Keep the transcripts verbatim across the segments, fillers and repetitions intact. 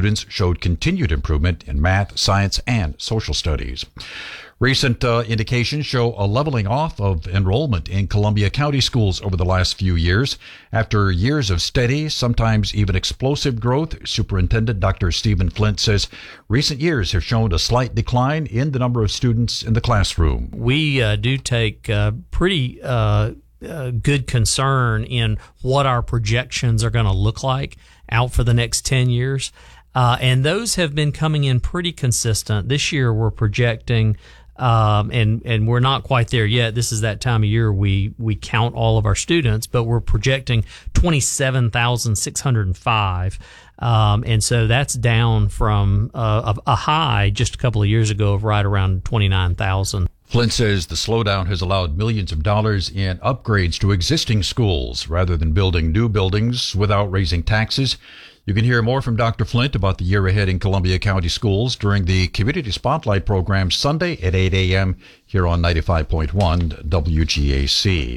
students showed continued improvement in math, science, and social studies. Recent uh, indications show a leveling off of enrollment in Columbia County schools over the last few years. After years of steady, sometimes even explosive growth, Superintendent Doctor Stephen Flint says recent years have shown a slight decline in the number of students in the classroom. We uh, do take uh, pretty uh, uh, good concern in what our projections are going to look like out for the next ten years. Uh, and those have been coming in pretty consistent. This year we're projecting Um, and, and we're not quite there yet. This is that time of year we, we count all of our students, but we're projecting twenty-seven thousand six hundred five. Um, and so that's down from uh, a, a high just a couple of years ago of right around twenty-nine thousand. Flint says the slowdown has allowed millions of dollars in upgrades to existing schools rather than building new buildings without raising taxes. You can hear more from Doctor Flint about the year ahead in Columbia County schools during the Community Spotlight program Sunday at eight a.m. here on ninety-five point one W G A C.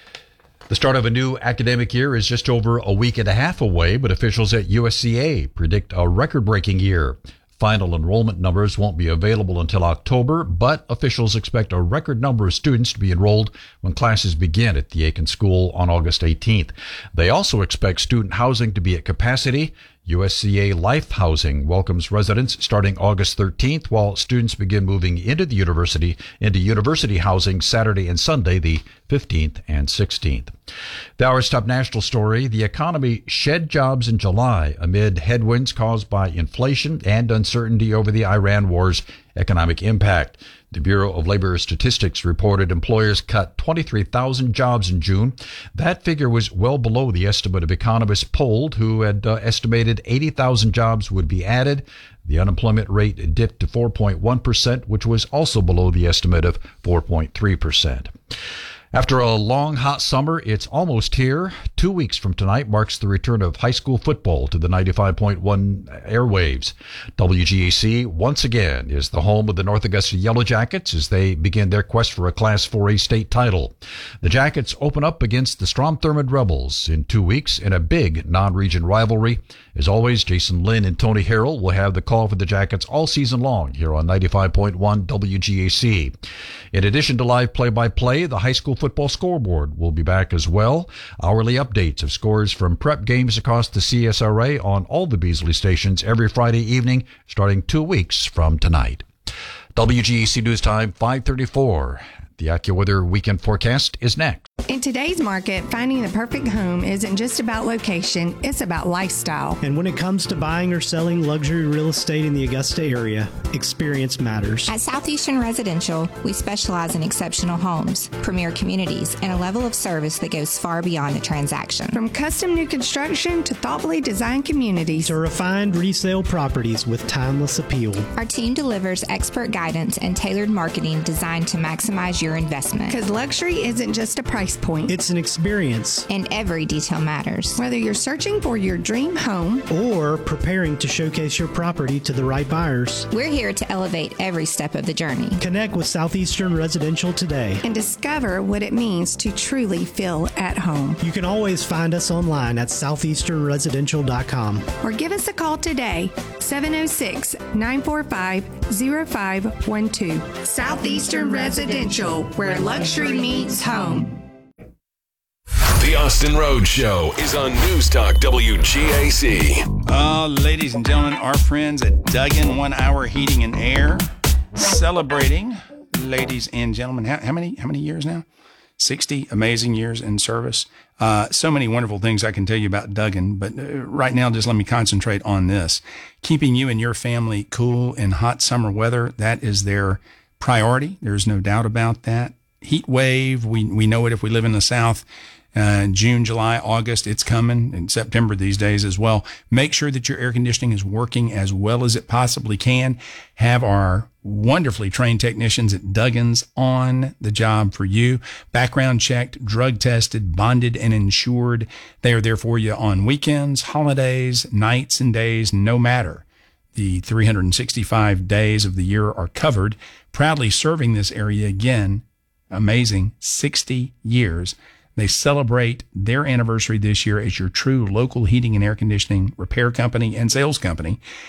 The start of a new academic year is just over a week and a half away, but officials at U S C A predict a record-breaking year. Final enrollment numbers won't be available until October, but officials expect a record number of students to be enrolled when classes begin at the Aiken School on August eighteenth. They also expect student housing to be at capacity. U S C A Life Housing welcomes residents starting August thirteenth, while students begin moving into the university, into university housing Saturday and Sunday, the fifteenth and sixteenth. The hour's top national story: the economy shed jobs in July amid headwinds caused by inflation and uncertainty over the Iran war's economic impact. The Bureau of Labor Statistics reported employers cut twenty-three thousand jobs in June. That figure was well below the estimate of economists polled, who had uh, estimated eighty thousand jobs would be added. The unemployment rate dipped to four point one percent, which was also below the estimate of four point three percent. After a long, hot summer, it's almost here. Two weeks from tonight marks the return of high school football to the ninety-five point one airwaves. W G A C, once again, is the home of the North Augusta Yellow Jackets as they begin their quest for a Class four A state title. The Jackets open up against the Strom Thurmond Rebels in two weeks in a big non-region rivalry. As always, Jason Lynn and Tony Harrell will have the call for the Jackets all season long here on ninety-five point one W G A C. In addition to live play-by-play, the high school football scoreboard will be back as well. Hourly updates of scores from prep games across the C S R A on all the Beasley stations every Friday evening, starting two weeks from tonight. W G A C News Time, five thirty-four. The AccuWeather weekend forecast is next. In today's market, finding the perfect home isn't just about location, it's about lifestyle. And when it comes to buying or selling luxury real estate in the Augusta area, experience matters. At Southeastern Residential, we specialize in exceptional homes, premier communities, and a level of service that goes far beyond the transaction. From custom new construction to thoughtfully designed communities to refined resale properties with timeless appeal. Our team delivers expert guidance and tailored marketing designed to maximize your investment. Because luxury isn't just a price point. It's an experience. And every detail matters. Whether you're searching for your dream home or preparing to showcase your property to the right buyers, we're here to elevate every step of the journey. Connect with Southeastern Residential today and discover what it means to truly feel at home. You can always find us online at southeastern residential dot com or give us a call today, seven oh six, nine four five, oh five one two. Southeastern Residential, where luxury meets home. The Austin Rhodes Show is on News Talk W G A C. Uh, ladies and gentlemen, our friends at Duggan One Hour Heating and Air celebrating, ladies and gentlemen, how, how many how many years now? sixty amazing years in service. Uh, so many wonderful things I can tell you about Duggan, but uh, right now just let me concentrate on this. Keeping you and your family cool in hot summer weather, that is their priority. There's no doubt about that. Heat wave, we we know it if we live in the South. Uh, June, July, August, it's coming, and September these days as well. Make sure that your air conditioning is working as well as it possibly can. Have our wonderfully trained technicians at Duggan's on the job for you. Background checked, drug tested, bonded, and insured. They are there for you on weekends, holidays, nights and days, no matter. The three hundred sixty-five days of the year are covered. Proudly serving this area again. Amazing. sixty years. They celebrate their anniversary this year as your true local heating and air conditioning repair company and sales company.